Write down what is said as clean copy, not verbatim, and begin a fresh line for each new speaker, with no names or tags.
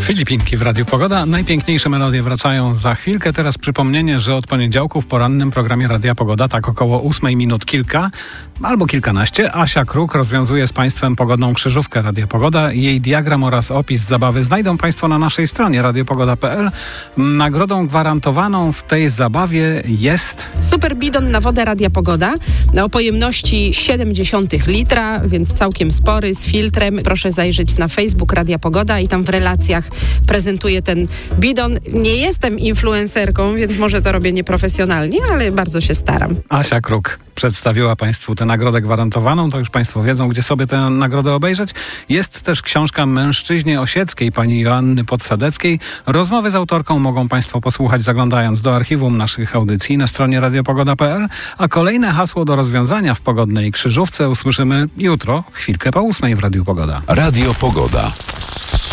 Filipinki w Radiu Pogoda. Najpiękniejsze melodie wracają za chwilkę. Teraz przypomnienie, że od poniedziałku w porannym programie Radia Pogoda, tak około 8 minut kilka albo kilkanaście, Asia Kruk rozwiązuje z Państwem pogodną krzyżówkę Radia Pogoda. Jej diagram oraz opis zabawy znajdą Państwo na naszej stronie radiopogoda.pl. Nagrodą gwarantowaną w tej zabawie jest...
Super bidon na wodę Radia Pogoda o pojemności 0,7 litra, więc całkiem spory, z filtrem. Proszę zajrzeć na Facebook Radia Pogoda i tam w relacjach prezentuję ten bidon. Nie jestem influencerką, więc może to robię nieprofesjonalnie, ale bardzo się staram.
Asia Kruk przedstawiła Państwu tę nagrodę gwarantowaną. To już Państwo wiedzą, gdzie sobie tę nagrodę obejrzeć. Jest też książka Mężczyźnie Osieckiej pani Joanny Podsadeckiej. Rozmowy z autorką mogą Państwo posłuchać, zaglądając do archiwum naszych audycji na stronie radiopogoda.pl, a kolejne hasło do rozwiązania w pogodnej krzyżówce usłyszymy jutro, chwilkę po 8 w Radiu Pogoda.
Radio Pogoda.